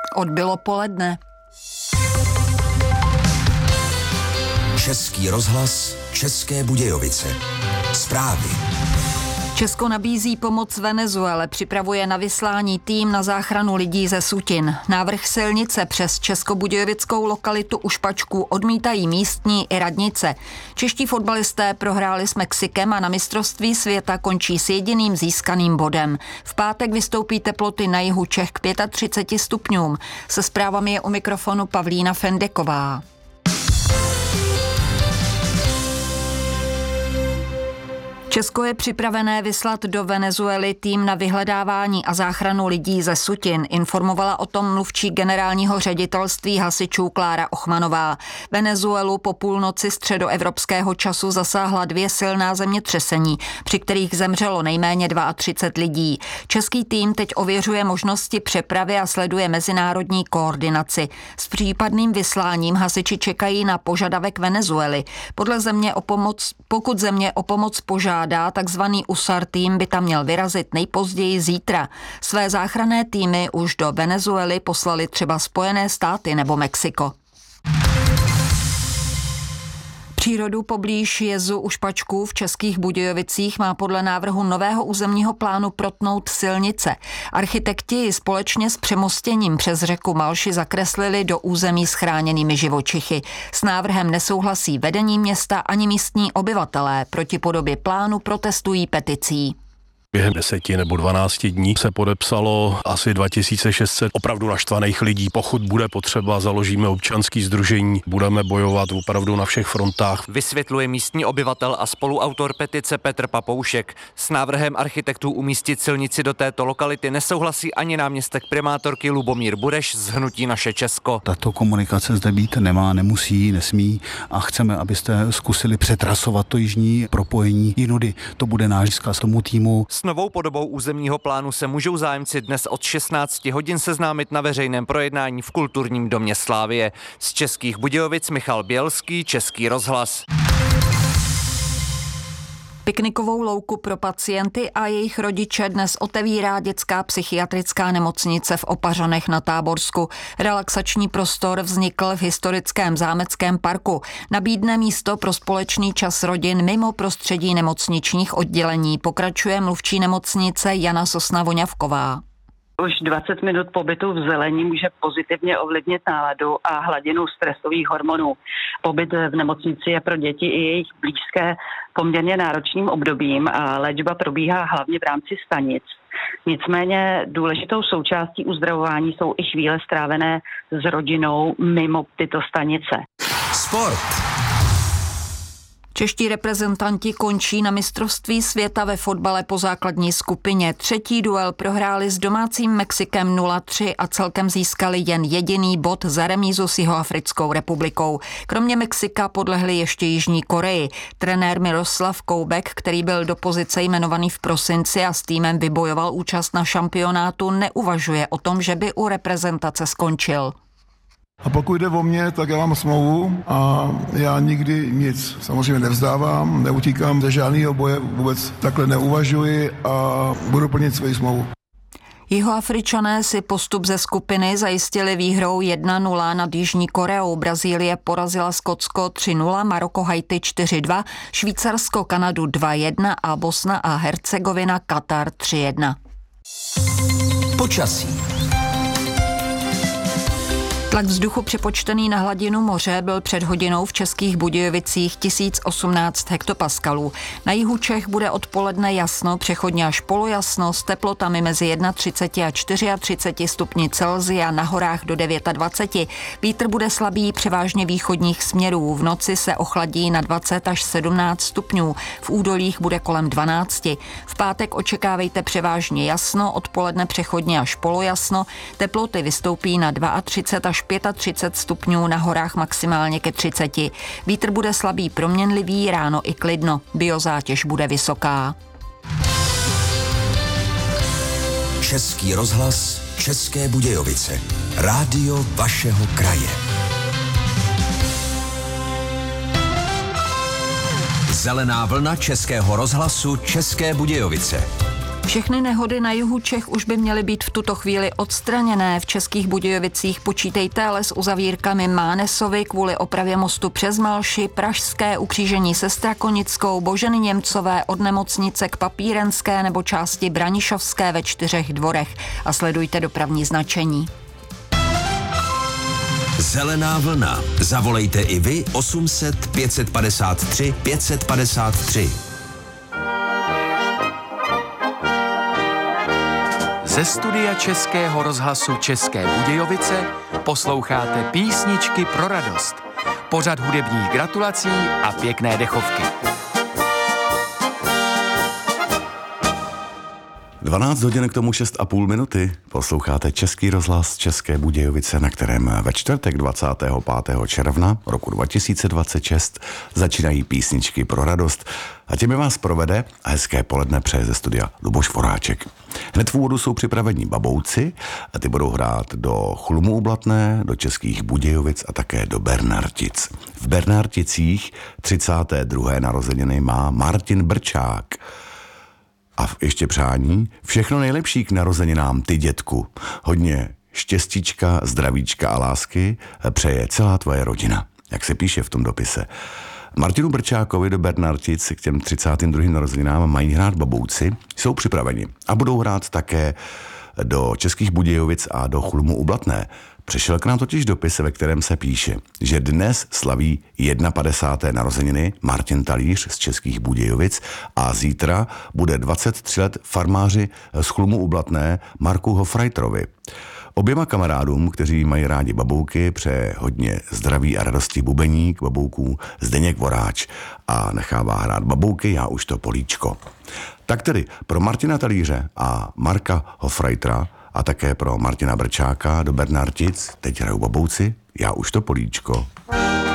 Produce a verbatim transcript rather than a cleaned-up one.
Odbylo poledne. Český rozhlas, České Budějovice. Zprávy. Česko nabízí pomoc Venezuele, připravuje na vyslání tým na záchranu lidí ze Sutin. Návrh silnice přes českobudějovickou lokalitu u Špačků odmítají místní i radnice. Čeští fotbalisté prohráli s Mexikem a na mistrovství světa končí s jediným získaným bodem. V pátek vystoupí teploty na jihu Čech k třiceti pěti stupňům. Se zprávami je u mikrofonu Pavlína Fendeková. Česko je připravené vyslat do Venezuely tým na vyhledávání a záchranu lidí ze Sutin, informovala o tom mluvčí generálního ředitelství hasičů Klára Ochmanová. Venezuelu po půlnoci středoevropského času zasáhla dvě silná zemětřesení, při kterých zemřelo nejméně třicet dva lidí. Český tým teď ověřuje možnosti přepravy a sleduje mezinárodní koordinaci. S případným vysláním hasiči čekají na požadavek Venezuely. Podle země o pomoc, pokud země o pomoc požádá, takzvaný U S A R tým by tam měl vyrazit nejpozději zítra. Své záchranné týmy už do Venezuely poslali třeba Spojené státy nebo Mexiko. Přírodu poblíž jezu u Špačků v Českých Budějovicích má podle návrhu nového územního plánu protnout silnice. Architekti společně s přemostěním přes řeku Malši zakreslili do území s chráněnými živočichy. S návrhem nesouhlasí vedení města ani místní obyvatelé. Proti podobě plánu protestují peticí. Během deseti nebo dvanácti dní se podepsalo asi dva tisíce šest set opravdu naštvaných lidí. Pokud bude potřeba, založíme občanský sdružení, budeme bojovat opravdu na všech frontách. Vysvětluje místní obyvatel a spoluautor petice Petr Papoušek. S návrhem architektů umístit silnici do této lokality nesouhlasí ani náměstek primátorky Lubomír Bureš z hnutí Naše Česko. Tato komunikace zde být nemá, nemusí, nesmí a chceme, abyste zkusili přetrasovat to jižní propojení jinudy. To bude náš vzkaz tomu týmu. S novou podobou územního plánu se můžou zájemci dnes od šestnácti hodin seznámit na veřejném projednání v Kulturním domě Slávie. Z Českých Budějovic Michal Bělský, Český rozhlas. Piknikovou louku pro pacienty a jejich rodiče dnes otevírá dětská psychiatrická nemocnice v Opařanech na Táborsku. Relaxační prostor vznikl v historickém zámeckém parku. Nabídne místo pro společný čas rodin mimo prostředí nemocničních oddělení, pokračuje mluvčí nemocnice Jana Sosna-Voňavková. Už dvacet minut pobytu v zelení může pozitivně ovlivnit náladu a hladinu stresových hormonů. Pobyt v nemocnici je pro děti i jejich blízké poměrně náročným obdobím a léčba probíhá hlavně v rámci stanic. Nicméně důležitou součástí uzdravování jsou i chvíle strávené s rodinou mimo tyto stanice. Sport. Čeští reprezentanti končí na mistrovství světa ve fotbale po základní skupině. Třetí duel prohráli s domácím Mexikem nula tři a celkem získali jen jediný bod za remízu s Jihoafrickou republikou. Kromě Mexika podlehli ještě Jižní Koreji. Trenér Miroslav Koubek, který byl do pozice jmenovaný v prosinci a s týmem vybojoval účast na šampionátu, neuvažuje o tom, že by u reprezentace skončil. A pokud jde o mě, tak já mám smlouvu a já nikdy nic samozřejmě nevzdávám, neutíkám ze žádného boje, vůbec takhle neuvažuji a budu plnit svoji smlouvu. Jihoafričané si postup ze skupiny zajistili výhrou jedna nula nad Jižní Koreou. Brazílie porazila Skotsko tři nula, Maroko Haiti čtyři dva, Švýcarsko Kanadu dva jedna a Bosna a Hercegovina Katar tři jedna. Počasí. Tlak vzduchu přepočtený na hladinu moře byl před hodinou v Českých Budějovicích tisíc osmnáct hektopaskalů. Na jihu Čech bude odpoledne jasno, přechodně až polojasno, s teplotami mezi třicet jedna a třicet čtyři stupni Celsia, na horách do dvacet devět. Vítr bude slabý převážně východních směrů. V noci se ochladí na dvacet až sedmnáct stupňů. V údolích bude kolem dvanáct. V pátek očekávejte převážně jasno, odpoledne přechodně až polojasno. Teploty vystoupí na třicet dva až třicet pět stupňů, na horách maximálně ke třiceti. Vítr bude slabý proměnlivý, ráno i klidno. Biozátěž bude vysoká. Český rozhlas, České Budějovice. Rádio vašeho kraje. Zelená vlna Českého rozhlasu České Budějovice. Všechny nehody na jihu Čech už by měly být v tuto chvíli odstraněné. V Českých Budějovicích počítejte ale s uzavírkami Mánesovy kvůli opravě mostu přes Malši, Pražské ukřížení se Strakonickou, Boženy Němcové od nemocnice k Papírenské nebo části Branišovské ve Čtyřech Dvorech. A sledujte dopravní značení. Zelená vlna. Zavolejte i vy osm set pět padesát tři pět padesát tři. Ze studia Českého rozhlasu České Budějovice posloucháte Písničky pro radost. Pořad hudebních gratulací a pěkné dechovky. dvanáct hodin k tomu šest a půl minuty. Posloucháte Český rozhlas České Budějovice, na kterém ve čtvrtek dvacátého pátého června roku dva tisíce dvacet šest začínají Písničky pro radost. A těmi vás provede a hezké poledne přeje ze studia Luboš Voráček. Hned v úvodu jsou připraveni Babouci a ty budou hrát do Chlumu u Blatné, do Českých Budějovic a také do Bernartic. V Bernarticích třicáté druhé narozeniny má Martin Brčák. A ještě přání, všechno nejlepší k narozeninám, ty dětku. Hodně štěstíčka, zdravíčka a lásky přeje celá tvoje rodina, jak se píše v tom dopise. Martinu Brčákovi do Bernartic k těm třicátým druhým narozeninám mají hrát Babouci, jsou připraveni a budou hrát také do Českých Budějovic a do Chlumu u Blatné. Přišel k nám totiž dopis, ve kterém se píše, že dnes slaví padesáté první narozeniny Martin Talíř z Českých Budějovic a zítra bude dvacet tři let farmáři z Chlumu u Blatné Marku Hofreiterovi. Oběma kamarádům, kteří mají rádi babouky, přeje hodně zdraví a radosti bubeník babouků Zdeněk Voráč a nechává hrát Babouky, já už to políčko. Tak tedy pro Martina Talíře a Marka Hofreitera a také pro Martina Brčáka do Bernartic teď hrajou Babouci, já už to políčko.